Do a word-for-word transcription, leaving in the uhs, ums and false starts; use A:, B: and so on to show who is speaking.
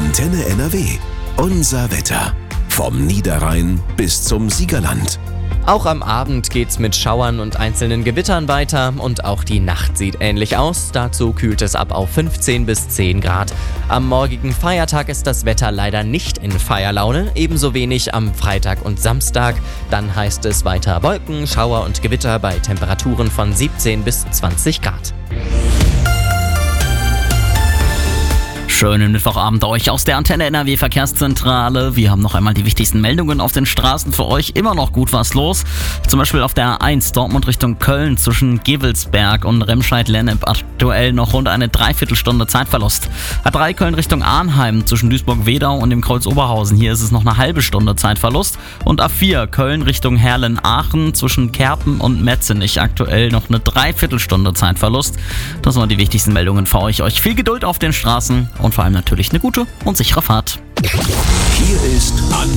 A: Antenne N R W. Unser Wetter. Vom Niederrhein bis zum Siegerland.
B: Auch am Abend geht's mit Schauern und einzelnen Gewittern weiter und auch die Nacht sieht ähnlich aus. Dazu kühlt es ab auf fünfzehn bis zehn Grad. Am morgigen Feiertag ist das Wetter leider nicht in Feierlaune, ebenso wenig am Freitag und Samstag. Dann heißt es weiter Wolken, Schauer und Gewitter bei Temperaturen von siebzehn bis zwanzig Grad.
C: Schönen Mittwochabend euch aus der Antenne N R W Verkehrszentrale. Wir haben noch einmal die wichtigsten Meldungen auf den Straßen für euch. Immer noch gut was los. Zum Beispiel auf der A eins Dortmund Richtung Köln zwischen Gevelsberg und Remscheid-Lennep aktuell noch rund eine Dreiviertelstunde Zeitverlust. A drei Köln Richtung Arnheim zwischen Duisburg-Wedau und dem Kreuz Oberhausen. Hier ist es noch eine halbe Stunde Zeitverlust. Und A vier Köln Richtung Herlen-Aachen zwischen Kerpen und Metzenich aktuell noch eine Dreiviertelstunde Zeitverlust. Das waren die wichtigsten Meldungen für euch. Euch viel Geduld auf den Straßen und vor allem natürlich eine gute und sichere Fahrt.
A: Hier ist